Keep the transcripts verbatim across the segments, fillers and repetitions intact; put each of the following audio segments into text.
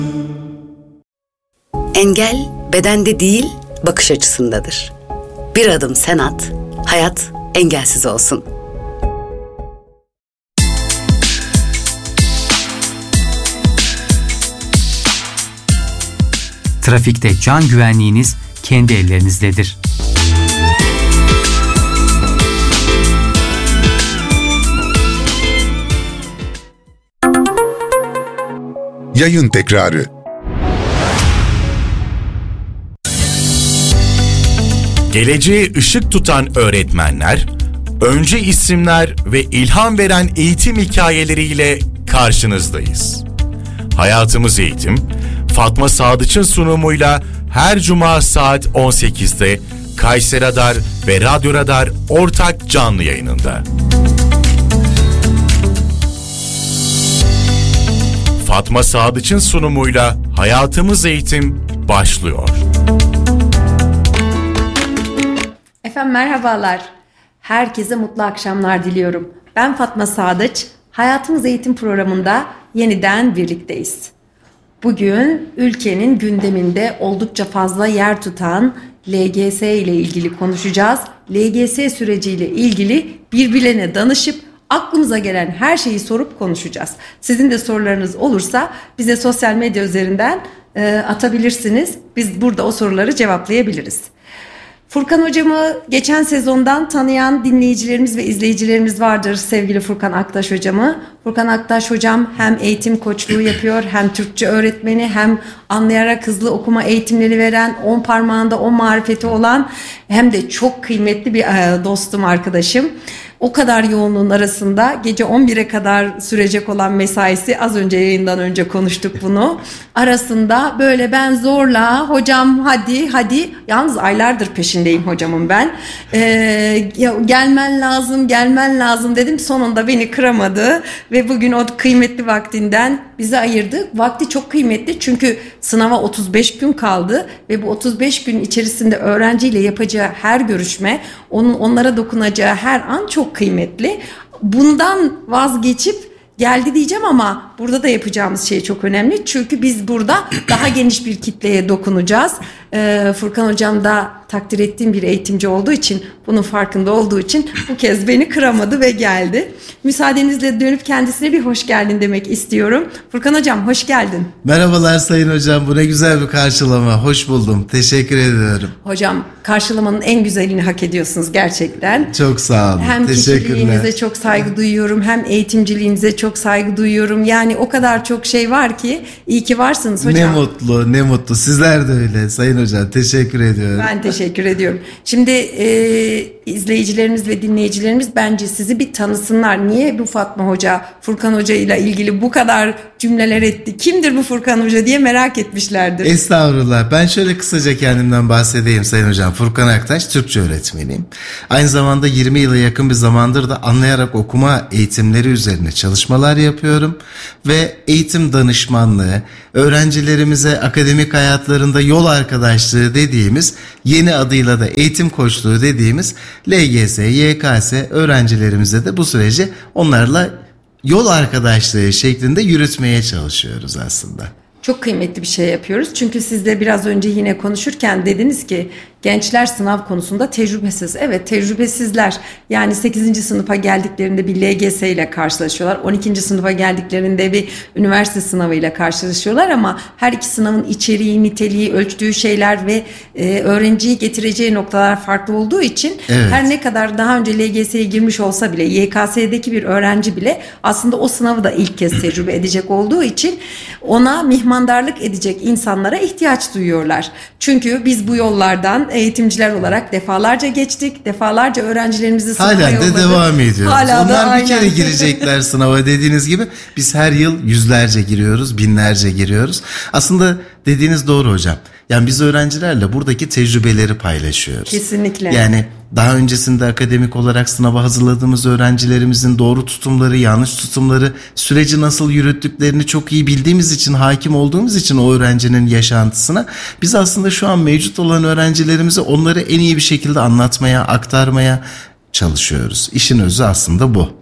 Engel bedende değil, bakış açısındadır. Bir adım sen at, hayat engelsiz olsun. Trafikte can güvenliğiniz kendi ellerinizdedir. Yayın tekrarı. Geleceğe ışık tutan öğretmenler, öncü isimler ve ilham veren eğitim hikayeleriyle karşınızdayız. Hayatımız Eğitim, Fatma Sadıç'ın sunumuyla her cuma saat on sekizde Kayseri Radar ve Radyo Radar ortak canlı yayınında. Fatma Sadıç'ın sunumuyla Hayatımız Eğitim başlıyor. Efendim merhabalar. Herkese mutlu akşamlar diliyorum. Ben Fatma Sadıç. Hayatımız Eğitim programında yeniden birlikteyiz. Bugün ülkenin gündeminde oldukça fazla yer tutan L G S ile ilgili konuşacağız. L G S süreciyle ilgili birbirlerine danışıp aklımıza gelen her şeyi sorup konuşacağız. Sizin de sorularınız olursa bize sosyal medya üzerinden e, atabilirsiniz. Biz burada o soruları cevaplayabiliriz. Furkan hocamı geçen sezondan tanıyan dinleyicilerimiz ve izleyicilerimiz vardır, sevgili Furkan Aktaş hocamı. Furkan Aktaş hocam hem eğitim koçluğu yapıyor, hem Türkçe öğretmeni, hem anlayarak hızlı okuma eğitimleri veren, on parmağında on marifeti olan, hem de çok kıymetli bir dostum, arkadaşım. O kadar yoğunluğun arasında gece on bire kadar sürecek olan mesaisi, az önce yayından önce konuştuk bunu. Arasında böyle ben zorla hocam hadi hadi, yalnız aylardır peşindeyim hocamın ben. Ee, gelmen lazım gelmen lazım dedim, sonunda beni kıramadı ve bugün o kıymetli vaktinden bize ayırdı. Vakti çok kıymetli çünkü sınava otuz beş gün kaldı ve bu otuz beş gün içerisinde öğrenciyle yapacağı her görüşme, onun onlara dokunacağı her an çok kıymetli. Bundan vazgeçip geldi diyeceğim ama burada da yapacağımız şey çok önemli. Çünkü biz burada daha geniş bir kitleye dokunacağız. Ee, Furkan hocam da takdir ettiğim bir eğitimci olduğu için, bunun farkında olduğu için bu kez beni kıramadı ve geldi. Müsaadenizle dönüp kendisine bir hoş geldin demek istiyorum. Furkan hocam hoş geldin. Merhabalar sayın hocam, bu ne güzel bir karşılama. Hoş buldum, teşekkür ediyorum. Hocam karşılamanın en güzelini hak ediyorsunuz gerçekten. Çok sağ olun, hem teşekkürler. Hem kişiliğinize çok saygı duyuyorum, hem eğitimciliğinize çok saygı duyuyorum. Yani o kadar çok şey var ki, iyi ki varsınız hocam. Ne mutlu, ne mutlu. Sizler de öyle sayın hocam, teşekkür ediyorum. Ben teşekkür ediyorum. Şimdi e, izleyicilerimiz ve dinleyicilerimiz bence sizi bir tanısınlar. Niye bu Fatma Hoca, Furkan Hoca ile ilgili bu kadar cümleler etti? Kimdir bu Furkan Hoca diye merak etmişlerdir. Estağfurullah. Ben şöyle kısaca kendimden bahsedeyim sayın hocam. Furkan Aktaş, Türkçe öğretmeniyim. Aynı zamanda yirmi yıla yakın bir zamandır da anlayarak okuma eğitimleri üzerine çalışmalar yapıyorum. Ve eğitim danışmanlığı, öğrencilerimize akademik hayatlarında yol arkadaşlığı dediğimiz, yeni adıyla da eğitim koçluğu dediğimiz L G S, Y K S öğrencilerimize de bu süreci onlarla yol arkadaşlığı şeklinde yürütmeye çalışıyoruz aslında. Çok kıymetli bir şey yapıyoruz. Çünkü siz de biraz önce yine konuşurken dediniz ki gençler sınav konusunda tecrübesiz. Evet, tecrübesizler. Yani sekizinci sınıfa geldiklerinde bir L G S ile karşılaşıyorlar. on ikinci sınıfa geldiklerinde bir üniversite sınavıyla karşılaşıyorlar ama her iki sınavın içeriği, niteliği, ölçtüğü şeyler ve e, öğrenciyi getireceği noktalar farklı olduğu için evet, her ne kadar daha önce L G S'ye girmiş olsa bile, Y K S'deki bir öğrenci bile aslında o sınavı da ilk kez tecrübe edecek olduğu için ona mihmandarlık edecek insanlara ihtiyaç duyuyorlar. Çünkü biz bu yollardan eğitimciler olarak defalarca geçtik. Defalarca öğrencilerimizi sınava Halen yolladık. de devam ediyoruz. Hala Onlar da bir kere girecekler sınava dediğiniz gibi. Biz her yıl yüzlerce giriyoruz, binlerce giriyoruz. Aslında dediğiniz doğru hocam. Yani biz öğrencilerle buradaki tecrübeleri paylaşıyoruz. Kesinlikle. Yani daha öncesinde akademik olarak sınava hazırladığımız öğrencilerimizin doğru tutumları, yanlış tutumları, süreci nasıl yürüttüklerini çok iyi bildiğimiz için, hakim olduğumuz için o öğrencinin yaşantısına, biz aslında şu an mevcut olan öğrencilerimize onları en iyi bir şekilde anlatmaya, aktarmaya çalışıyoruz. İşin özü aslında bu.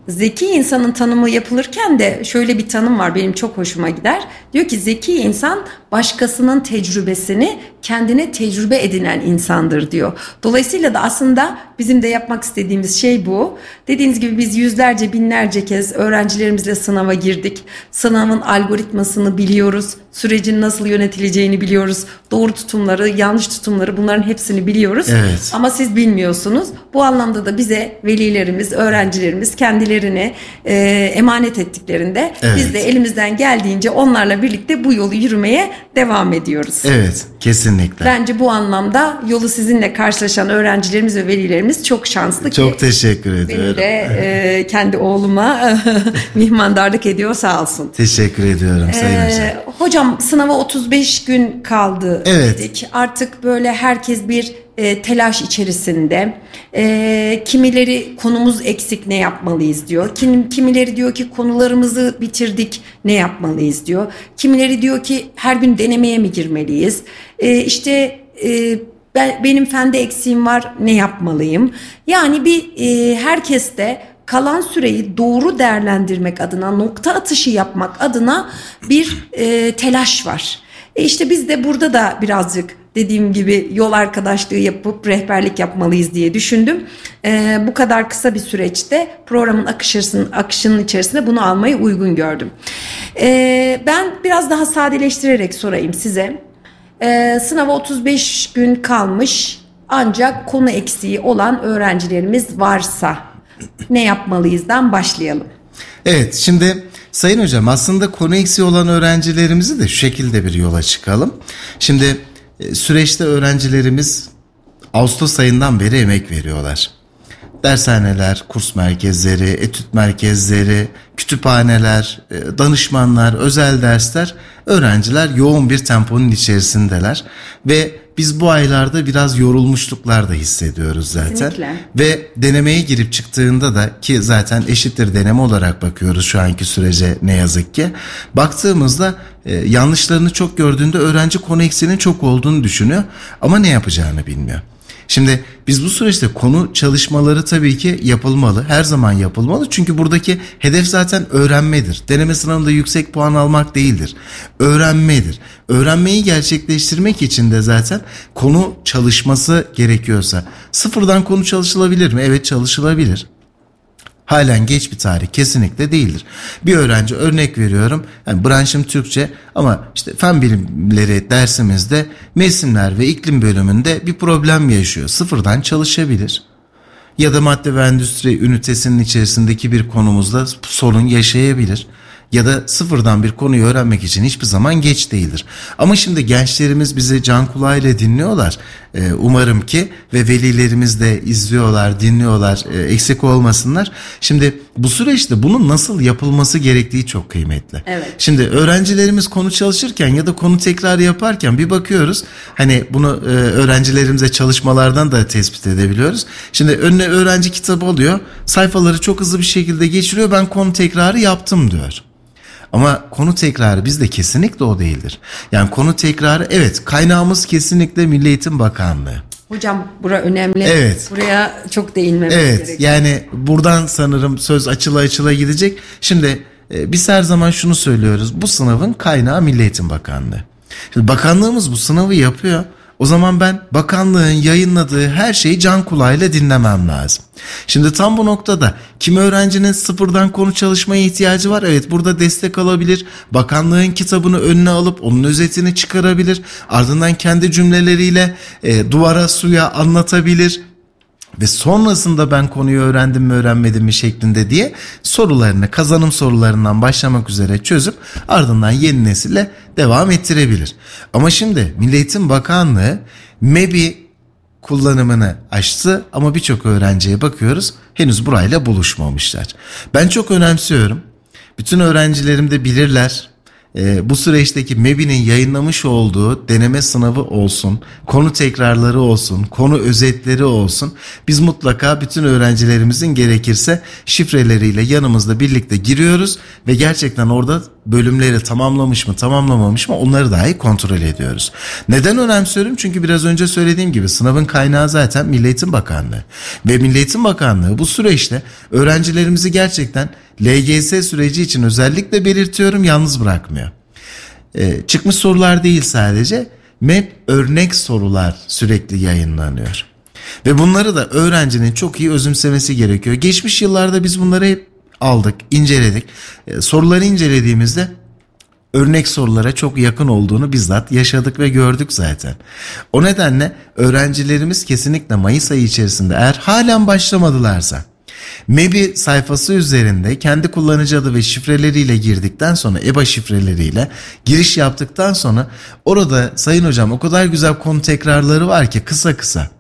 zeki insanın tanımı yapılırken de şöyle bir tanım var, benim çok hoşuma gider. Diyor ki zeki insan başkasının tecrübesini kendine tecrübe edinen insandır diyor. Dolayısıyla da aslında bizim de yapmak istediğimiz şey bu. Dediğiniz gibi biz yüzlerce binlerce kez öğrencilerimizle sınava girdik. Sınavın algoritmasını biliyoruz. Sürecin nasıl yönetileceğini biliyoruz. Doğru tutumları, yanlış tutumları, bunların hepsini biliyoruz. Evet. Ama siz bilmiyorsunuz. Bu anlamda da bize velilerimiz, öğrencilerimiz kendilerini e, emanet ettiklerinde Evet. biz de elimizden geldiğince onlarla birlikte bu yolu yürümeye devam ediyoruz. Evet, kesinlikle. Bence bu anlamda yolu sizinle karşılaşan öğrencilerimiz ve velilerimiz çok şanslı ki. Çok teşekkür ediyorum. Benim de e, kendi oğluma mihmandarlık ediyor, sağ olsun. Teşekkür ediyorum Sayın Ee, Hocam. hocam sınava otuz beş gün kaldı Evet. dedik. Artık böyle herkes bir e, telaş içerisinde. E, kimileri konumuz eksik, ne yapmalıyız diyor. Kim, kimileri diyor ki konularımızı bitirdik, ne yapmalıyız diyor. Kimileri diyor ki her gün denemeye mi girmeliyiz? E, işte e, ben, benim fende eksiğim var, ne yapmalıyım? Yani bir e, herkes de kalan süreyi doğru değerlendirmek adına, nokta atışı yapmak adına bir e, telaş var. E işte biz de burada da birazcık dediğim gibi yol arkadaşlığı yapıp rehberlik yapmalıyız diye düşündüm. E, bu kadar kısa bir süreçte programın akışının, akışının içerisinde bunu almayı uygun gördüm. E, ben biraz daha sadeleştirerek sorayım size. E, sınava otuz beş gün kalmış ancak konu eksiği olan öğrencilerimiz varsa ne yapmalıyızdan başlayalım. Evet, şimdi Sayın Hocam aslında konu eksiği olan öğrencilerimizi de şu şekilde bir yola çıkalım. Şimdi e, süreçte öğrencilerimiz Ağustos ayından beri emek veriyorlar. Dershaneler, kurs merkezleri, etüt merkezleri, kütüphaneler, e, danışmanlar, özel dersler, öğrenciler yoğun bir temponun içerisindeler ve biz bu aylarda biraz yorulmuşluklar da hissediyoruz zaten. Kesinlikle. Ve denemeye girip çıktığında da, ki zaten eşittir deneme olarak bakıyoruz şu anki sürece ne yazık ki. Baktığımızda e, yanlışlarını çok gördüğünde öğrenci konu eksiğinin çok olduğunu düşünüyor ama ne yapacağını bilmiyor. Şimdi biz bu süreçte konu çalışmaları tabii ki yapılmalı. Her zaman yapılmalı. Çünkü buradaki hedef zaten öğrenmedir. Deneme sınavında yüksek puan almak değildir. Öğrenmedir. Öğrenmeyi gerçekleştirmek için de zaten konu çalışması gerekiyorsa. Sıfırdan konu çalışılabilir mi? Evet, çalışılabilir. Halen geç bir tarih kesinlikle değildir. Bir öğrenci, örnek veriyorum, yani branşım Türkçe ama işte fen bilimleri dersimizde mevsimler ve iklim bölümünde bir problem yaşıyor. Sıfırdan çalışabilir. Ya da madde ve endüstri ünitesinin içerisindeki bir konumuzda sorun yaşayabilir. Ya da sıfırdan bir konuyu öğrenmek için hiçbir zaman geç değildir. Ama şimdi gençlerimiz bizi can kulağıyla dinliyorlar. Ee, umarım ki ve velilerimiz de izliyorlar, dinliyorlar, e, eksik olmasınlar. Şimdi bu süreçte bunun nasıl yapılması gerektiği çok kıymetli. Evet. Şimdi öğrencilerimiz konu çalışırken ya da konu tekrar yaparken bir bakıyoruz. Hani bunu e, öğrencilerimize çalışmalardan da tespit edebiliyoruz. Şimdi önüne öğrenci kitabı alıyor, sayfaları çok hızlı bir şekilde geçiriyor. Ben konu tekrarı yaptım diyor. Ama konu tekrarı bizde kesinlikle o değildir. Yani konu tekrarı, evet, kaynağımız kesinlikle Milli Eğitim Bakanlığı. Hocam bura önemli. Evet. Buraya çok değinmemiz Evet, gerekiyor. yani buradan sanırım söz açıla açıla gidecek. Şimdi e, biz her zaman şunu söylüyoruz. Bu sınavın kaynağı Milli Eğitim Bakanlığı. Şimdi bakanlığımız bu sınavı yapıyor. O zaman ben bakanlığın yayınladığı her şeyi can kulağıyla dinlemem lazım. Şimdi tam bu noktada kimi öğrencinin sıfırdan konu çalışmaya ihtiyacı var. Evet, burada destek alabilir. Bakanlığın kitabını önüne alıp onun özetini çıkarabilir. Ardından kendi cümleleriyle e, duvara suya anlatabilir. Ve sonrasında ben konuyu öğrendim mi öğrenmedim mi şeklinde diye sorularını, kazanım sorularından başlamak üzere çözüp ardından yeni nesille devam ettirebilir. Ama şimdi Milli Eğitim Bakanlığı M E B İ kullanımını açtı ama birçok öğrenciye bakıyoruz henüz burayla buluşmamışlar. Ben çok önemsiyorum. Bütün öğrencilerim de bilirler. Ee, bu süreçteki M E B İ'nin yayınlamış olduğu deneme sınavı olsun, konu tekrarları olsun, konu özetleri olsun. Biz mutlaka bütün öğrencilerimizin gerekirse şifreleriyle yanımızda birlikte giriyoruz ve gerçekten orada bölümleri tamamlamış mı tamamlamamış mı onları dahi kontrol ediyoruz. Neden önemsiyorum? Çünkü biraz önce söylediğim gibi sınavın kaynağı zaten Milli Eğitim Bakanlığı. Ve Milli Eğitim Bakanlığı bu süreçte öğrencilerimizi gerçekten L G S süreci için özellikle belirtiyorum yalnız bırakmıyor. Ee, çıkmış sorular değil sadece, M E P örnek sorular sürekli yayınlanıyor. Ve bunları da öğrencinin çok iyi özümsemesi gerekiyor. Geçmiş yıllarda biz bunları hep aldık, inceledik. Ee, soruları incelediğimizde örnek sorulara çok yakın olduğunu bizzat yaşadık ve gördük zaten. O nedenle öğrencilerimiz kesinlikle Mayıs ayı içerisinde eğer halen başlamadılarsa M E B İ sayfası üzerinde kendi kullanıcı adı ve şifreleriyle girdikten sonra E B A şifreleriyle giriş yaptıktan sonra orada sayın hocam o kadar güzel konu tekrarları var ki kısa kısa.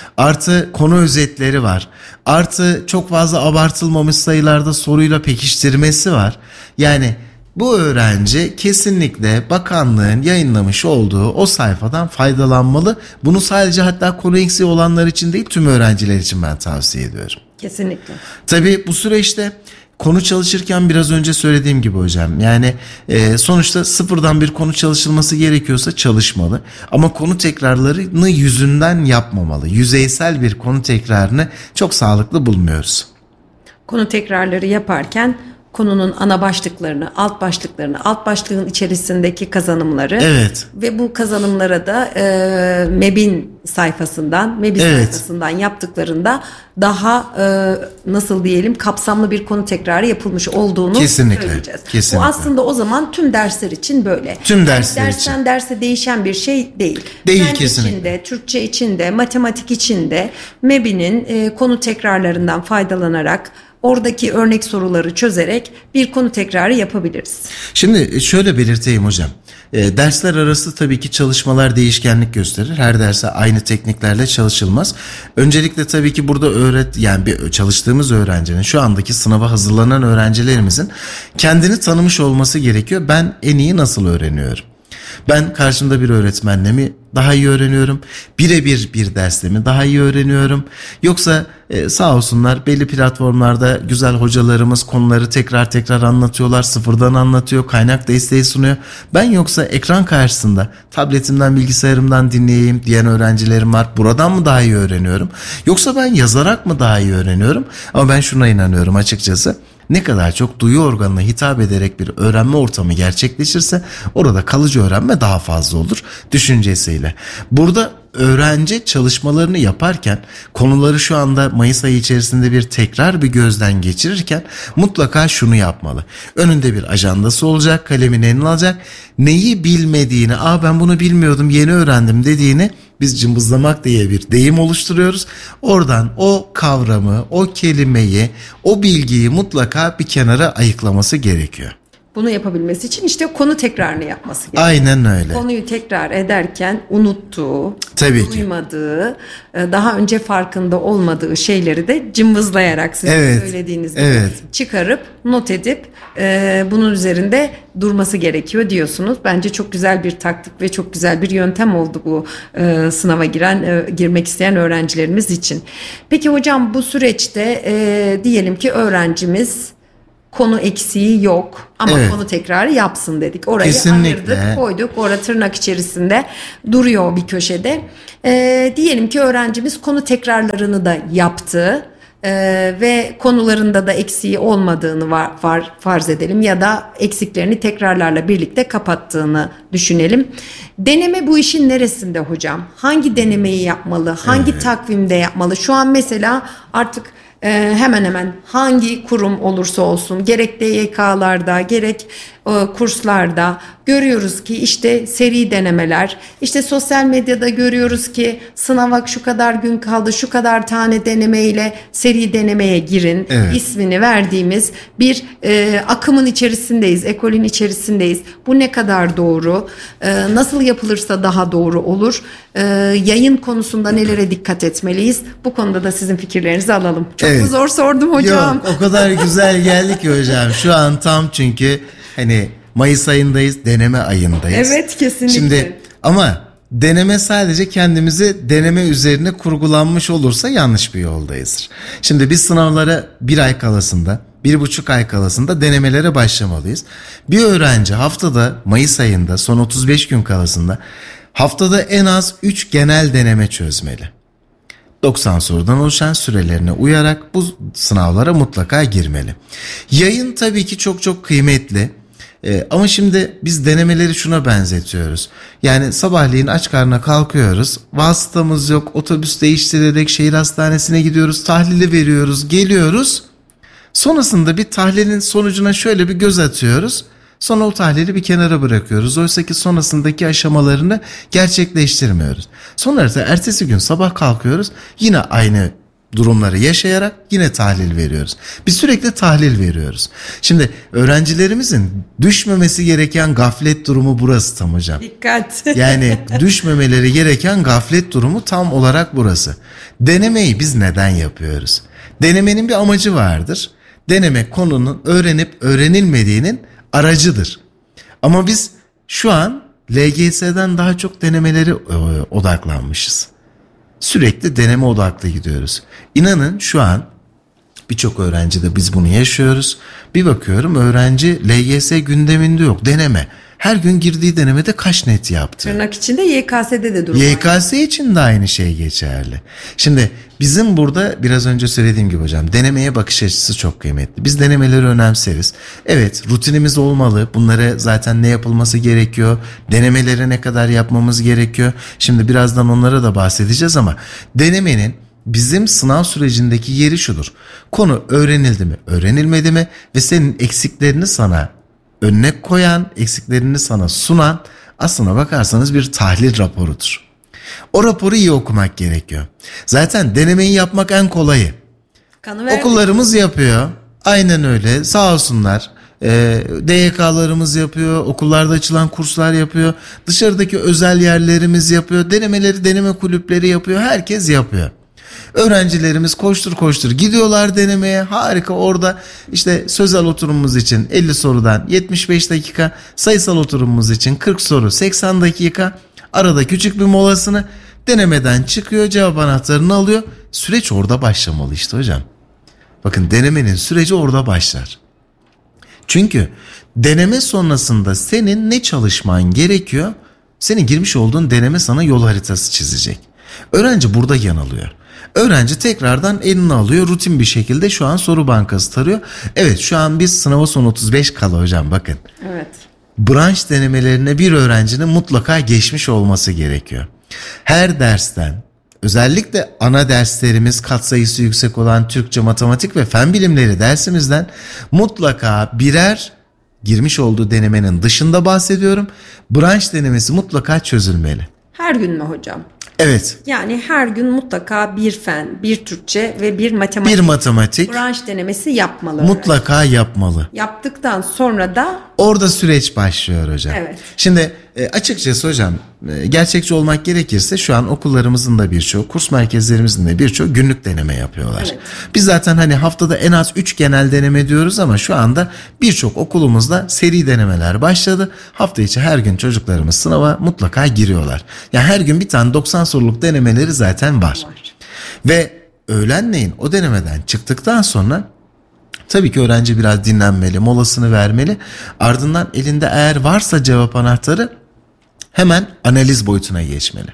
Artı konu özetleri var. Artı çok fazla abartılmamış sayılarda soruyla pekiştirmesi var. Yani bu öğrenci kesinlikle bakanlığın yayınlamış olduğu o sayfadan faydalanmalı. Bunu sadece hatta konu eksiği olanlar için değil tüm öğrenciler için ben tavsiye ediyorum. Kesinlikle. Tabii bu süreçte konu çalışırken biraz önce söylediğim gibi hocam yani e, sonuçta sıfırdan bir konu çalışılması gerekiyorsa çalışmalı. Ama konu tekrarlarını yüzünden yapmamalı. Yüzeysel bir konu tekrarını çok sağlıklı bulmuyoruz. Konu tekrarları yaparken konunun ana başlıklarını, alt başlıklarını, alt başlığın içerisindeki kazanımları evet. ve bu kazanımlara da e, M E B İ'nin sayfasından, M E B İ evet. sayfasından yaptıklarında daha e, nasıl diyelim kapsamlı bir konu tekrarı yapılmış olduğunu kesinlikle, söyleyeceğiz. kesinlikle. Bu aslında o zaman tüm dersler için böyle. Tüm yani dersler dersten için. derse değişen bir şey değil. Değil Fen kesinlikle. içinde, Türkçe içinde, matematik içinde M E B İ'nin e, konu tekrarlarından faydalanarak oradaki örnek soruları çözerek bir konu tekrarı yapabiliriz. Şimdi şöyle belirteyim hocam. E, dersler arası tabii ki çalışmalar değişkenlik gösterir. Her derse aynı tekniklerle çalışılmaz. Öncelikle tabii ki burada öğret yani bir çalıştığımız öğrencinin şu andaki sınava hazırlanan öğrencilerimizin kendini tanımış olması gerekiyor. Ben en iyi nasıl öğreniyorum? Ben karşımda bir öğretmenle mi daha iyi öğreniyorum? Birebir bir dersle mi daha iyi öğreniyorum? Yoksa e, sağ olsunlar belli platformlarda güzel hocalarımız konuları tekrar tekrar anlatıyorlar. Sıfırdan anlatıyor. Kaynak desteği sunuyor. Ben yoksa ekran karşısında tabletimden bilgisayarımdan dinleyeyim diyen öğrencilerim var. Buradan mı daha iyi öğreniyorum? Yoksa ben yazarak mı daha iyi öğreniyorum? Ama ben şuna inanıyorum açıkçası. Ne kadar çok duyu organına hitap ederek bir öğrenme ortamı gerçekleşirse orada kalıcı öğrenme daha fazla olur düşüncesiyle. Burada öğrenci çalışmalarını yaparken konuları şu anda Mayıs ayı içerisinde bir tekrar bir gözden geçirirken mutlaka şunu yapmalı. Önünde bir ajandası olacak, kalemini eline alacak. Neyi bilmediğini, aa ben bunu bilmiyordum yeni öğrendim dediğini biz cımbızlamak diye bir deyim oluşturuyoruz. Oradan o kavramı, o kelimeyi, o bilgiyi mutlaka bir kenara ayıklaması gerekiyor. Bunu yapabilmesi için işte konu tekrarını yapması gerekiyor. Aynen öyle. Konuyu tekrar ederken unuttuğu, tabii ki. duymadığı, daha önce farkında olmadığı şeyleri de cımbızlayarak sizin evet. söylediğiniz gibi evet. çıkarıp not edip e, bunun üzerinde durması gerekiyor diyorsunuz. Bence çok güzel bir taktik ve çok güzel bir yöntem oldu bu e, sınava giren, e, girmek isteyen öğrencilerimiz için. Peki hocam bu süreçte e, diyelim ki öğrencimiz konu eksiği yok ama evet. konu tekrarı yapsın dedik. Orayı kesinlikle. ayırdık, koyduk. Orada tırnak içerisinde duruyor bir köşede. Ee, diyelim ki öğrencimiz konu tekrarlarını da yaptı ee, ve konularında da eksiği olmadığını var, var, farz edelim ya da eksiklerini tekrarlarla birlikte kapattığını düşünelim. Deneme bu işin neresinde hocam? Hangi denemeyi yapmalı? Hangi evet. takvimde yapmalı? Şu an mesela artık Ee, hemen hemen hangi kurum olursa olsun gerek D Y K'larda gerek e, kurslarda görüyoruz ki işte seri denemeler, işte sosyal medyada görüyoruz ki sınava şu kadar gün kaldı, şu kadar tane denemeyle seri denemeye girin evet. ismini verdiğimiz bir e, akımın içerisindeyiz, ekolün içerisindeyiz. Bu ne kadar doğru? E, nasıl yapılırsa daha doğru olur? E, yayın konusunda nelere dikkat etmeliyiz? Bu konuda da sizin fikirlerinizi alalım. Çok evet. mu zor sordum hocam? Yok, o kadar güzel geldi ki hocam. Şu an tam çünkü hani Mayıs ayındayız, deneme ayındayız. Evet, kesinlikle. Şimdi ama deneme sadece kendimizi deneme üzerine kurgulanmış olursa yanlış bir yoldayızdır. Şimdi biz sınavlara bir ay kalasında bir buçuk ay kalasında denemelere başlamalıyız. Bir öğrenci haftada Mayıs ayında son otuz beş gün kalasında haftada en az üç genel deneme çözmeli. doksan sorudan oluşan sürelerine uyarak bu sınavlara mutlaka girmeli. Yayın tabii ki çok çok kıymetli. Ee, ama şimdi biz denemeleri şuna benzetiyoruz. Yani sabahleyin aç karnına kalkıyoruz. Vasıtamız yok. Otobüs değiştirerek şehir hastanesine gidiyoruz. Tahlili veriyoruz. Geliyoruz. Sonrasında bir tahlilin sonucuna şöyle bir göz atıyoruz. Sonra o tahlili bir kenara bırakıyoruz. Oysa ki sonrasındaki aşamalarını gerçekleştirmiyoruz. Sonra da ertesi gün sabah kalkıyoruz. Yine aynı durumları yaşayarak yine tahlil veriyoruz. Biz sürekli tahlil veriyoruz. Şimdi öğrencilerimizin düşmemesi gereken gaflet durumu burası tam hocam. Dikkat. Yani düşmemeleri gereken gaflet durumu tam olarak burası. Denemeyi biz neden yapıyoruz? Denemenin bir amacı vardır. Deneme konunun öğrenip öğrenilmediğinin aracıdır. Ama biz şu an L G S'den daha çok denemeleri odaklanmışız. Sürekli deneme odaklı gidiyoruz. İnanın şu an birçok öğrencide biz bunu yaşıyoruz. Bir bakıyorum öğrenci L G S gündeminde yok, deneme. Her gün girdiği denemede kaç net yaptı? Tırnak içinde Y K S'de de durum var. Y K S için de aynı şey geçerli. Şimdi bizim burada biraz önce söylediğim gibi hocam denemeye bakış açısı çok kıymetli. Biz denemeleri önemseriz. Evet, rutinimiz olmalı. Bunlara zaten ne yapılması gerekiyor? Denemeleri ne kadar yapmamız gerekiyor? Şimdi birazdan onlara da bahsedeceğiz ama denemenin bizim sınav sürecindeki yeri şudur. Konu öğrenildi mi, öğrenilmedi mi ve senin eksiklerini sana önüne koyan, eksiklerini sana sunan aslına bakarsanız bir tahlil raporudur. O raporu iyi okumak gerekiyor. Zaten denemeyi yapmak en kolayı. Okullarımız yapıyor. Aynen öyle. Sağ olsunlar. Ee, D Y K'larımız yapıyor. Okullarda açılan kurslar yapıyor. Dışarıdaki özel yerlerimiz yapıyor. Denemeleri deneme kulüpleri yapıyor. Herkes yapıyor. Öğrencilerimiz koştur koştur gidiyorlar denemeye. Harika, orada işte sözel oturumumuz için elli sorudan yetmiş beş dakika, sayısal oturumumuz için kırk soru seksen dakika, arada küçük bir molasını, denemeden çıkıyor, cevap anahtarını alıyor. Süreç orada başlamalı işte hocam. Bakın, denemenin süreci orada başlar. Çünkü deneme sonrasında senin ne çalışman gerekiyor? Senin girmiş olduğun deneme sana yol haritası çizecek. Öğrenci burada yanılıyor. Öğrenci tekrardan elini alıyor, rutin bir şekilde şu an soru bankası tarıyor. Evet, şu an biz sınava son otuz beş kala hocam, bakın. Evet. Branş denemelerine bir öğrencinin mutlaka geçmiş olması gerekiyor. Her dersten, özellikle ana derslerimiz katsayısı yüksek olan Türkçe, matematik ve fen bilimleri dersimizden mutlaka birer girmiş olduğu denemenin dışında bahsediyorum. Branş denemesi mutlaka çözülmeli. Her gün mü hocam? Evet. Yani her gün mutlaka bir fen, bir Türkçe ve bir matematik, bir matematik branş denemesi yapmalı. Mutlaka öğrenci. Yapmalı. Yaptıktan sonra da orada süreç başlıyor hocam. Evet. Şimdi e, açıkçası hocam e, gerçekçi olmak gerekirse şu an okullarımızın da birçoğu, kurs merkezlerimizin de birçoğu günlük deneme yapıyorlar. Evet. Biz zaten hani haftada en az üç genel deneme diyoruz ama şu anda birçok okulumuzda seri denemeler başladı. Hafta içi her gün çocuklarımız sınava mutlaka giriyorlar. Yani her gün bir tane doksan soruluk denemeleri zaten var. var. Ve öğlenleyin o denemeden çıktıktan sonra tabii ki öğrenci biraz dinlenmeli, molasını vermeli. Ardından elinde eğer varsa cevap anahtarı hemen analiz boyutuna geçmeli.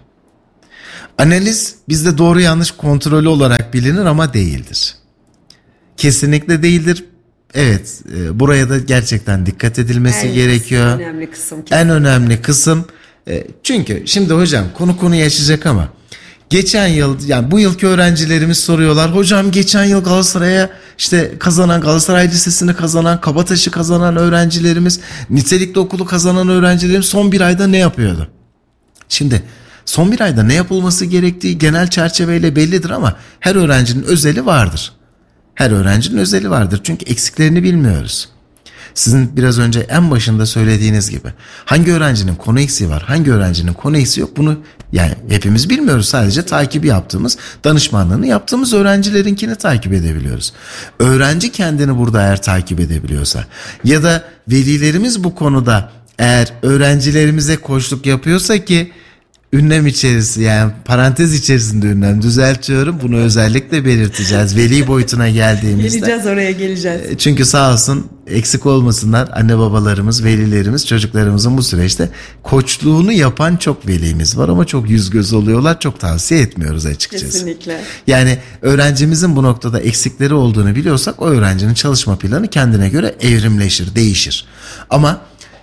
Analiz bizde doğru yanlış kontrolü olarak bilinir ama değildir. Kesinlikle değildir. Evet, e, buraya da gerçekten dikkat edilmesi en gerekiyor. En önemli kısım. Kesinlikle. En önemli kısım. E, çünkü şimdi hocam konu konuyu açacak ama geçen yıl, yani bu yılki öğrencilerimiz soruyorlar. Hocam geçen yıl Galatasaray'a işte kazanan, Galatasaray Lisesi'ni kazanan, Kabataş'ı kazanan öğrencilerimiz, nitelikli okulu kazanan öğrencilerimiz son bir ayda ne yapıyordu? Şimdi son bir ayda ne yapılması gerektiği genel çerçeveyle bellidir ama her öğrencinin özeli vardır. Her öğrencinin özeli vardır çünkü eksiklerini bilmiyoruz. Sizin biraz önce en başında söylediğiniz gibi hangi öğrencinin konu eksiği var, hangi öğrencinin konu eksiği yok, bunu yani hepimiz bilmiyoruz. Sadece takibi yaptığımız, danışmanlığını yaptığımız öğrencilerinkini takip edebiliyoruz. Öğrenci kendini burada eğer takip edebiliyorsa ya da velilerimiz bu konuda eğer öğrencilerimize koçluk yapıyorsa ki ünlem içerisi, yani parantez içerisinde ünlem, düzeltiyorum. Bunu özellikle belirteceğiz veli boyutuna geldiğimizde. Geleceğiz, oraya geleceğiz. Çünkü sağ olsun eksik olmasınlar anne babalarımız, velilerimiz, çocuklarımızın bu süreçte koçluğunu yapan çok velimiz var ama çok yüz göz oluyorlar. Çok tavsiye etmiyoruz açıkçası. Kesinlikle. Yani öğrencimizin bu noktada eksikleri olduğunu biliyorsak o öğrencinin çalışma planı kendine göre evrimleşir, değişir. Ama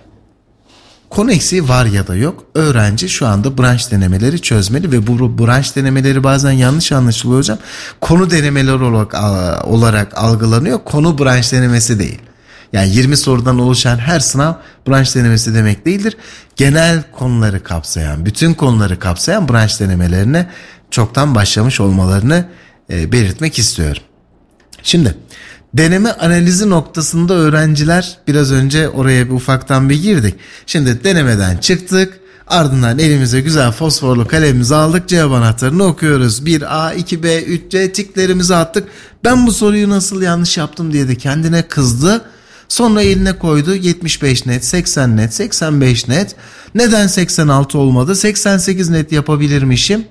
konu eksiği var ya da yok. Öğrenci şu anda branş denemeleri çözmeli ve bu branş denemeleri bazen yanlış anlaşılıyor hocam. Konu denemeleri olarak, olarak algılanıyor. Konu branş denemesi değil. Yani yirmi sorudan oluşan her sınav branş denemesi demek değildir. Genel konuları kapsayan, bütün konuları kapsayan branş denemelerine çoktan başlamış olmalarını e, belirtmek istiyorum. Şimdi deneme analizi noktasında öğrenciler, biraz önce oraya bir ufaktan bir girdik. Şimdi denemeden çıktık. Ardından elimize güzel fosforlu kalemimizi aldık. Cevap anahtarını okuyoruz. bir A, iki B, üç C tiklerimizi attık. Ben bu soruyu nasıl yanlış yaptım diye de kendine kızdı. Sonra eline koydu. yetmiş beş net, seksen net, seksen beş net. Neden seksen altı olmadı? seksen sekiz net yapabilirmişim.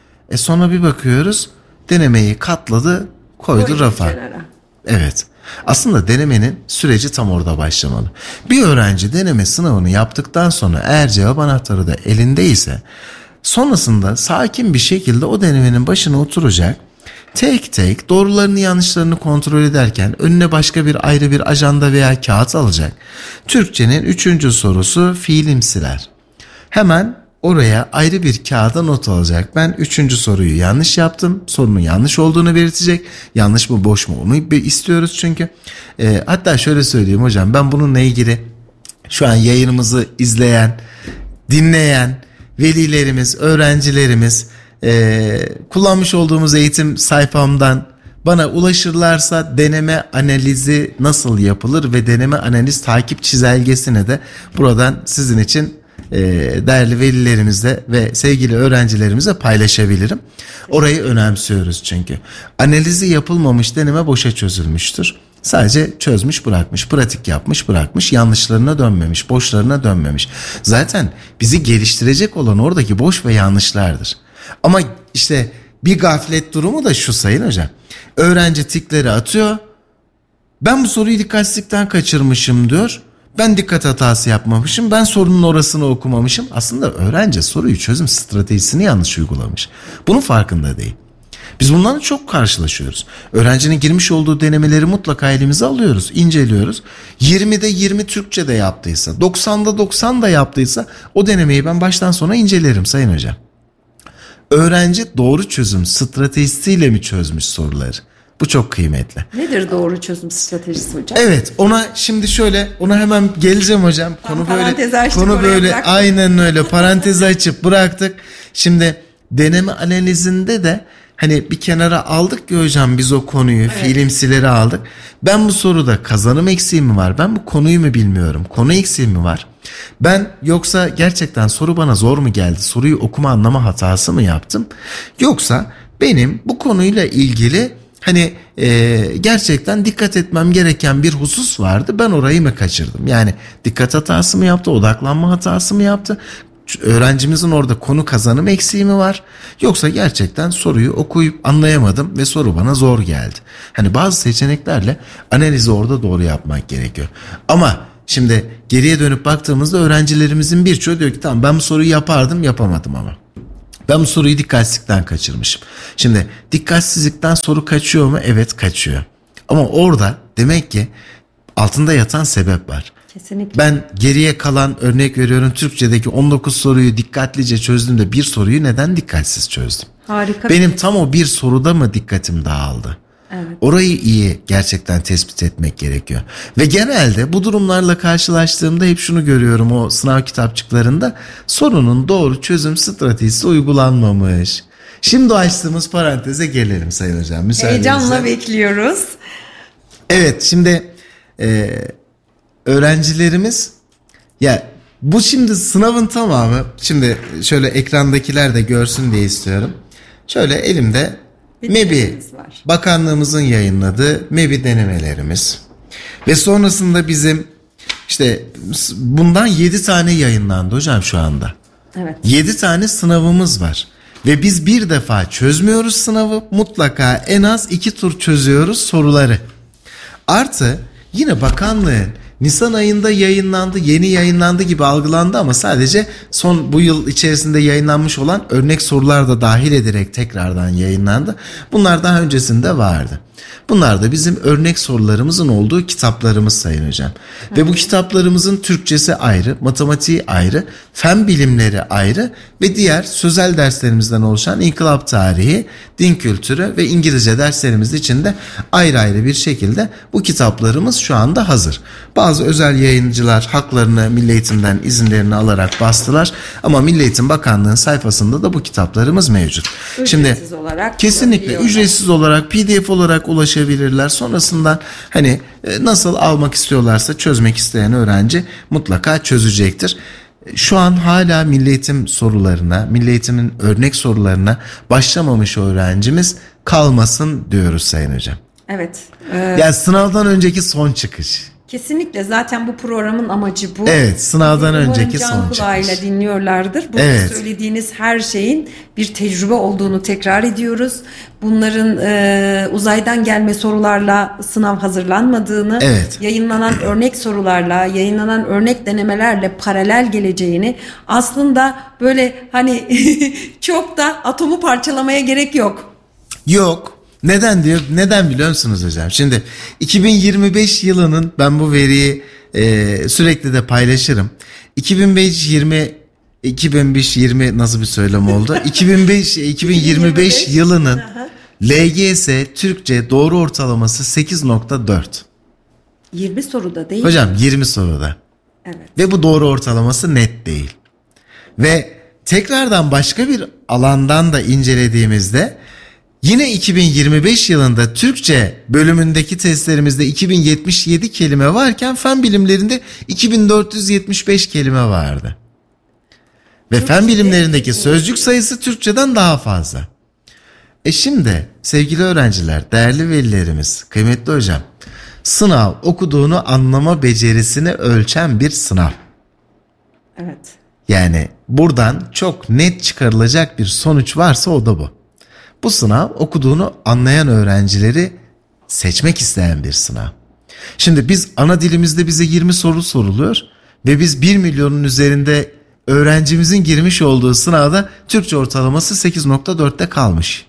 E sonra bir bakıyoruz. Denemeyi katladı, koydu, koydu rafa. Kenara. Evet. Aslında denemenin süreci tam orada başlamalı. Bir öğrenci deneme sınavını yaptıktan sonra eğer cevap anahtarı da elindeyse sonrasında sakin bir şekilde o denemenin başına oturacak. Tek tek doğrularını yanlışlarını kontrol ederken önüne başka bir ayrı bir ajanda veya kağıt alacak. Türkçenin üçüncü sorusu fiilimsiler. Hemen oraya ayrı bir kağıda not alacak. Ben üçüncü soruyu yanlış yaptım. Sorunun yanlış olduğunu belirtecek. Yanlış mı boş mu onu istiyoruz çünkü. E, hatta şöyle söyleyeyim hocam, ben bununla ilgili şu an yayınımızı izleyen, dinleyen velilerimiz, öğrencilerimiz e, kullanmış olduğumuz eğitim sayfamdan bana ulaşırlarsa deneme analizi nasıl yapılır ve deneme analiz takip çizelgesine de buradan sizin için e, değerli velilerimizle ve sevgili öğrencilerimize paylaşabilirim. Orayı önemsiyoruz çünkü. Analizi yapılmamış deneme boşa çözülmüştür. Sadece çözmüş bırakmış, pratik yapmış bırakmış, yanlışlarına dönmemiş, boşlarına dönmemiş. Zaten bizi geliştirecek olan oradaki boş ve yanlışlardır. Ama işte bir gaflet durumu da şu sayın hocam. Öğrenci tikleri atıyor. Ben bu soruyu dikkatsizlikten kaçırmışım diyor. Ben dikkat hatası yapmamışım. Ben sorunun orasını okumamışım. Aslında öğrenci soruyu çözüm stratejisini yanlış uygulamış. Bunun farkında değil. Biz bunlarla çok karşılaşıyoruz. Öğrencinin girmiş olduğu denemeleri mutlaka elimize alıyoruz, inceliyoruz. yirmide yirmi Türkçe'de yaptıysa, doksanda doksan da yaptıysa o denemeyi ben baştan sona incelerim sayın hocam. Öğrenci doğru çözüm stratejisiyle mi çözmüş soruları? Bu çok kıymetli. Nedir doğru çözüm stratejisi hocam? Evet, ona şimdi şöyle, ona hemen geleceğim hocam. Konu Tam böyle, konu böyle, bıraktık. aynen öyle. Parantezi açıp bıraktık. Şimdi deneme analizinde de hani bir kenara aldık ki hocam biz o konuyu, evet. Fiilimsileri aldık. Ben bu soruda kazanım eksiği mi var? Ben bu konuyu mu bilmiyorum? Konu eksiği mi var? Ben yoksa gerçekten soru bana zor mu geldi? Soruyu okuma anlama hatası mı yaptım? Yoksa benim bu konuyla ilgili hani e, gerçekten dikkat etmem gereken bir husus vardı. Ben orayı mı kaçırdım? Yani dikkat hatası mı yaptı? Odaklanma hatası mı yaptı? Öğrencimizin orada konu kazanım eksiği mi var? Yoksa gerçekten soruyu okuyup anlayamadım ve soru bana zor geldi. Hani bazı seçeneklerle analizi orada doğru yapmak gerekiyor. Ama şimdi geriye dönüp baktığımızda öğrencilerimizin birçoğu diyor ki tamam ben bu soruyu yapardım yapamadım ama. Ben bu soruyu dikkatsizlikten kaçırmışım. Şimdi dikkatsizlikten soru kaçıyor mu? Evet kaçıyor. Ama orada demek ki altında yatan sebep var. Kesinlikle. Ben geriye kalan örnek veriyorum Türkçedeki on dokuz soruyu dikkatlice çözdüm de bir soruyu neden dikkatsiz çözdüm? Harika. Benim tam o bir soruda mı dikkatim dağıldı? Evet. Orayı iyi gerçekten tespit etmek gerekiyor. Ve genelde bu durumlarla karşılaştığımda hep şunu görüyorum o sınav kitapçıklarında. Sorunun doğru çözüm stratejisi uygulanmamış. Şimdi açtığımız paranteze gelelim sayın hocam. Müsaadenizle. Heyecanla bekliyoruz. Evet şimdi e, öğrencilerimiz ya bu şimdi sınavın tamamı, şimdi şöyle ekrandakiler de görsün diye istiyorum. Şöyle elimde MEB'i bakanlığımızın yayınladığı MEB'i denemelerimiz ve sonrasında bizim işte bundan yedi tane yayınlandı hocam şu anda. Evet. yedi tane sınavımız var. Ve biz bir defa çözmüyoruz sınavı, mutlaka en az iki tur çözüyoruz soruları. Artı yine bakanlığın Nisan ayında yayınlandı, yeni yayınlandı gibi algılandı ama sadece son bu yıl içerisinde yayınlanmış olan örnek sorular da dahil ederek tekrardan yayınlandı. Bunlar daha öncesinde vardı. Bunlar da bizim örnek sorularımızın olduğu kitaplarımız Sayın Hocam. Hı. Ve bu kitaplarımızın Türkçesi ayrı, matematiği ayrı, fen bilimleri ayrı ve diğer sözel derslerimizden oluşan inkılap tarihi, din kültürü ve İngilizce derslerimiz için de ayrı ayrı bir şekilde bu kitaplarımız şu anda hazır. Bazı özel yayıncılar haklarını Milli Eğitim'den izinlerini alarak bastılar ama Milli Eğitim Bakanlığı'nın sayfasında da bu kitaplarımız mevcut. Ücretsiz Şimdi olarak kesinlikle ücretsiz olarak P D F olarak ulaşabilirler. Sonrasında hani nasıl almak istiyorlarsa çözmek isteyen öğrenci mutlaka çözecektir. Şu an hala Milli Eğitim sorularına, Milli Eğitim'in örnek sorularına başlamamış öğrencimiz kalmasın diyoruz Sayın Hocam. Evet. E, yani sınavdan önceki son çıkış. Kesinlikle zaten bu programın amacı bu. Evet, sınavdan Umarım önceki can son kulağıyla çıkış. dinliyorlardır. Burada Evet. söylediğiniz her şeyin bir tecrübe olduğunu tekrar ediyoruz. Bunların e, uzaydan gelme sorularla sınav hazırlanmadığını, Evet. yayınlanan örnek sorularla, yayınlanan örnek denemelerle paralel geleceğini, aslında böyle hani çok da atomu parçalamaya gerek yok. Yok. Neden diyor? Neden biliyor musunuz hocam? Şimdi iki bin yirmi beş yılının ben bu veriyi e, sürekli de paylaşırım. iki bin beş yirmi iki bin beş yirmi nasıl bir söylem oldu? iki bin beş iki bin yirmi beş yılının L G S Türkçe doğru ortalaması sekiz nokta dört. yirmi soruda değil. Hocam yirmi soruda. Evet. Ve bu doğru ortalaması net değil. Ve tekrardan başka bir alandan da incelediğimizde yine iki bin yirmi beş yılında Türkçe bölümündeki testlerimizde iki bin yetmiş yedi kelime varken fen bilimlerinde iki bin dört yüz yetmiş beş kelime vardı. Ve fen bilimlerindeki sözcük sayısı Türkçeden daha fazla. E şimdi sevgili öğrenciler, değerli velilerimiz, kıymetli hocam, sınav okuduğunu anlama becerisini ölçen bir sınav. Evet. Yani buradan çok net çıkarılacak bir sonuç varsa o da bu. Bu sınav okuduğunu anlayan öğrencileri seçmek isteyen bir sınav. Şimdi biz ana dilimizde bize yirmi soru soruluyor ve biz bir milyonun üzerinde öğrencimizin girmiş olduğu sınavda Türkçe ortalaması sekiz nokta dörtte kalmış.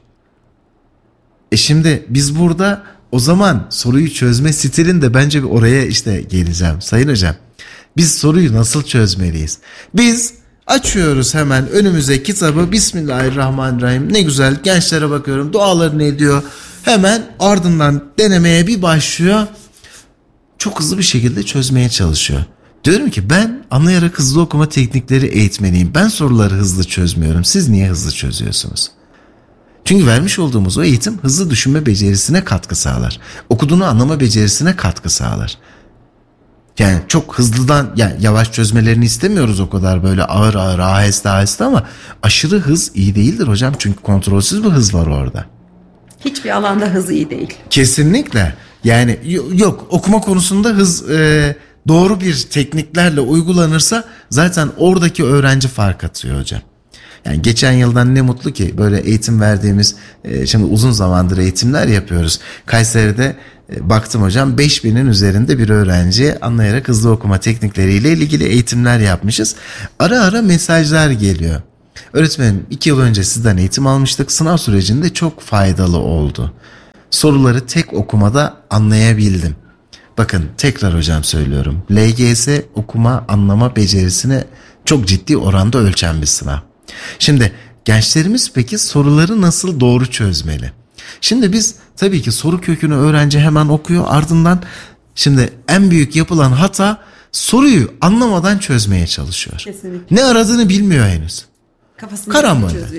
E şimdi biz burada o zaman soruyu çözme stilinde bence bir oraya işte geleceğim Sayın Hocam. Biz soruyu nasıl çözmeliyiz? Biz açıyoruz hemen önümüze kitabı, Bismillahirrahmanirrahim, ne güzel gençlere bakıyorum, dualarını ediyor. Hemen ardından denemeye bir başlıyor. Çok hızlı bir şekilde çözmeye çalışıyor. Diyorum ki ben anlayarak hızlı okuma teknikleri eğitmeniyim. Ben soruları hızlı çözmüyorum. Siz niye hızlı çözüyorsunuz? Çünkü vermiş olduğumuz o eğitim hızlı düşünme becerisine katkı sağlar. Okuduğunu anlama becerisine katkı sağlar. Yani çok hızlıdan, yani yavaş çözmelerini istemiyoruz o kadar böyle ağır ağır aheste aheste ama aşırı hız iyi değildir hocam. Çünkü kontrolsüz bir hız var orada. Hiçbir alanda hız iyi değil. Kesinlikle. Yani yok, okuma konusunda hız e, doğru bir tekniklerle uygulanırsa zaten oradaki öğrenci fark atıyor hocam. Yani geçen yıldan ne mutlu ki böyle eğitim verdiğimiz, e, şimdi uzun zamandır eğitimler yapıyoruz. Kayseri'de e, baktım hocam beş binin üzerinde bir öğrenciye anlayarak hızlı okuma teknikleriyle ilgili eğitimler yapmışız. Ara ara mesajlar geliyor. Öğretmenim iki yıl önce sizden eğitim almıştık. Sınav sürecinde çok faydalı oldu. Soruları tek okumada anlayabildim. Bakın tekrar hocam söylüyorum. L G S okuma anlama becerisini çok ciddi oranda ölçen bir sınav. Şimdi gençlerimiz peki soruları nasıl doğru çözmeli? Şimdi biz tabii ki soru kökünü öğrenci hemen okuyor, ardından şimdi en büyük yapılan hata soruyu anlamadan çözmeye çalışıyor. Kesinlikle. Ne aradığını bilmiyor henüz. Kafasında Karambole. çözüyor.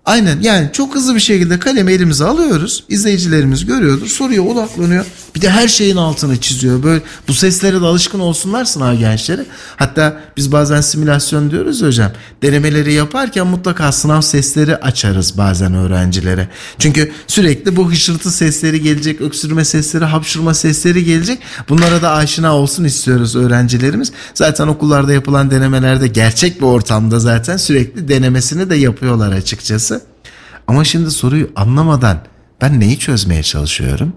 Aynen, yani çok hızlı bir şekilde kalemi elimize alıyoruz. İzleyicilerimiz görüyordur. Soruya odaklanıyor. Bir de her şeyin altını çiziyor. Böyle bu seslere de alışkın olsunlar sınav gençleri. Hatta biz bazen simülasyon diyoruz ya hocam. Denemeleri yaparken mutlaka sınav sesleri açarız bazen öğrencilere. Çünkü sürekli bu hışırtı sesleri gelecek, öksürme sesleri, hapşurma sesleri gelecek. Bunlara da aşina olsun istiyoruz öğrencilerimiz. Zaten okullarda yapılan denemelerde gerçek bir ortamda zaten sürekli denemesini de yapıyorlar açıkçası. Ama şimdi soruyu anlamadan ben neyi çözmeye çalışıyorum?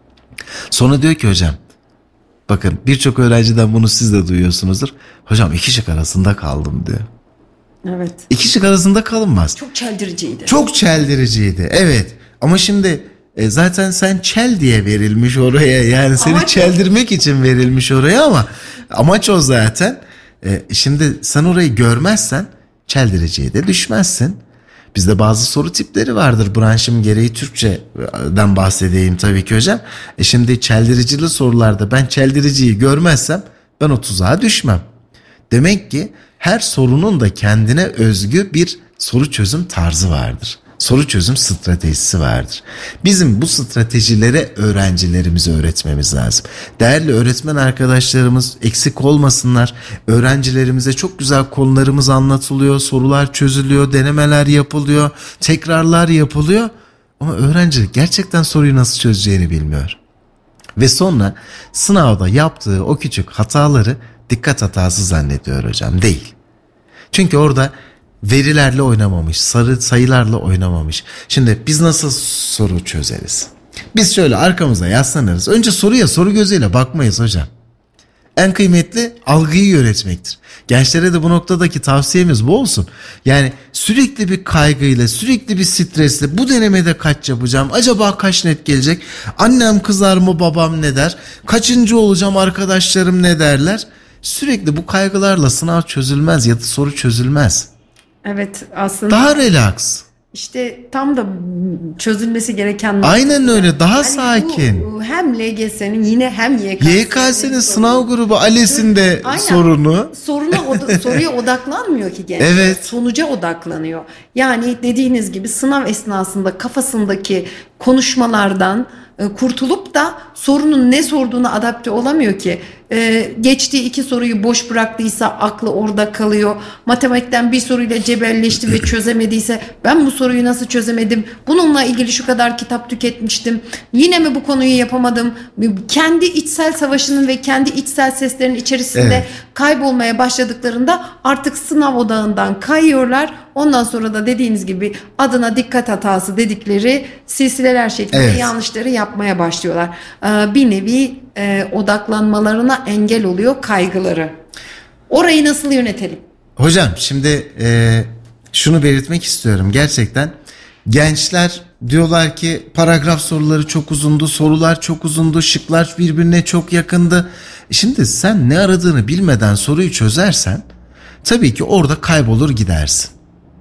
Sonra diyor ki hocam, bakın birçok öğrenciden bunu siz de duyuyorsunuzdur. Hocam iki şık arasında kaldım diyor. Evet. İki şık arasında kalınmaz. Çok çeldiriciydi. Çok çeldiriciydi, evet. Ama şimdi e, zaten sen çel diye verilmiş oraya. Yani seni Amaç çeldirmek için verilmiş oraya ama amaç o zaten. E, şimdi sen orayı görmezsen çeldiriciye de düşmezsin. Bizde bazı soru tipleri vardır. Branşım gereği Türkçeden bahsedeyim tabii ki hocam. E şimdi çeldiricili sorularda ben çeldiriciyi görmezsem ben o tuzağa düşmem. Demek ki her sorunun da kendine özgü bir soru çözüm tarzı vardır. Soru çözüm stratejisi vardır. Bizim bu stratejilere öğrencilerimize öğretmemiz lazım. Değerli öğretmen arkadaşlarımız eksik olmasınlar. Öğrencilerimize çok güzel konularımız anlatılıyor, sorular çözülüyor, denemeler yapılıyor, tekrarlar yapılıyor. Ama öğrenci gerçekten soruyu nasıl çözeceğini bilmiyor. Ve sonra sınavda yaptığı o küçük hataları dikkat hatası zannediyor hocam. Değil. Çünkü orada verilerle oynamamış, sarı sayılarla oynamamış. Şimdi biz nasıl soru çözeriz? Biz şöyle arkamıza yaslanırız. Önce soruya soru gözüyle bakmayız hocam. En kıymetli algıyı yönetmektir. Gençlere de bu noktadaki tavsiyemiz bu olsun. Yani sürekli bir kaygıyla, sürekli bir stresle bu denemede kaç yapacağım? Acaba kaç net gelecek? Annem kızar mı, babam ne der? Kaçıncı olacağım, arkadaşlarım ne derler? Sürekli bu kaygılarla sınav çözülmez ya da soru çözülmez. Evet, aslında Daha relax. işte tam da çözülmesi gereken. Aynen öyle, daha Yani sakin. bu hem L G S'nin yine hem Y K S'nin, Y K S'nin sınav grubu ALES'in de Aynen. sorunu. Soruna oda, soruya odaklanmıyor ki genç. Evet. Sonuca odaklanıyor. Yani dediğiniz gibi sınav esnasında kafasındaki konuşmalardan e, kurtulup da sorunun ne sorduğuna adapte olamıyor ki. Ee, geçtiği iki soruyu boş bıraktıysa aklı orada kalıyor. Matematikten bir soruyla cebelleşti ve çözemediyse ben bu soruyu nasıl çözemedim? Bununla ilgili şu kadar kitap tüketmiştim. Yine mi bu konuyu yapamadım? Kendi içsel savaşının ve kendi içsel seslerin içerisinde Evet. kaybolmaya başladıklarında artık sınav odağından kayıyorlar. Ondan sonra da dediğiniz gibi adına dikkat hatası dedikleri silsileler şeklinde Evet. yanlışları yapmaya başlıyorlar. Ee, bir nevi e, odaklanmalarına engel oluyor kaygıları. Orayı nasıl yönetelim? Hocam şimdi e, şunu belirtmek istiyorum. Gerçekten gençler diyorlar ki paragraf soruları çok uzundu, sorular çok uzundu, şıklar birbirine çok yakındı. Şimdi sen ne aradığını bilmeden soruyu çözersen tabii ki orada kaybolur gidersin.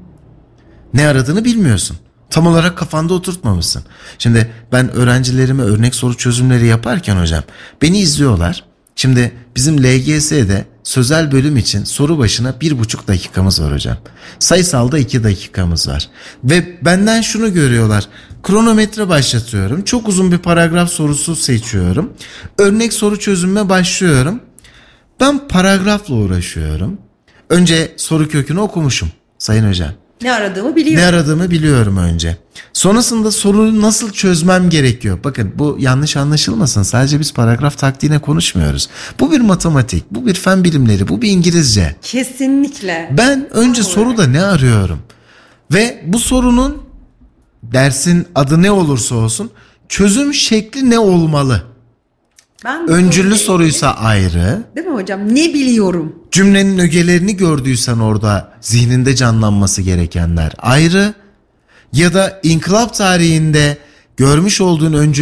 Ne aradığını bilmiyorsun. Tam olarak kafanda oturtmamışsın. Şimdi ben öğrencilerime örnek soru çözümleri yaparken hocam beni izliyorlar. Şimdi bizim L G S'de sözel bölüm için soru başına bir buçuk dakikamız var hocam. Sayısalda iki dakikamız var. Ve benden şunu görüyorlar. Kronometre başlatıyorum. Çok uzun bir paragraf sorusu seçiyorum. Örnek soru çözümüne başlıyorum. Ben paragrafla uğraşıyorum. Önce soru kökünü okumuşum sayın hocam. Ne aradığımı biliyorum. Ne aradığımı biliyorum önce. Sonrasında soruyu nasıl çözmem gerekiyor? Bakın bu yanlış anlaşılmasın. Sadece biz paragraf taktiğine konuşmuyoruz. Bu bir matematik, bu bir fen bilimleri, bu bir İngilizce. Kesinlikle. Ben önce soruda ne arıyorum? Ve bu sorunun dersin adı ne olursa olsun çözüm şekli ne olmalı? Ben bu Öncüllü soruyla soruysa ayrı. Değil mi hocam? Ne biliyorum? Cümlenin ögelerini gördüysen orada zihninde canlanması gerekenler ayrı. Ya da inkılap tarihinde görmüş olduğun öncü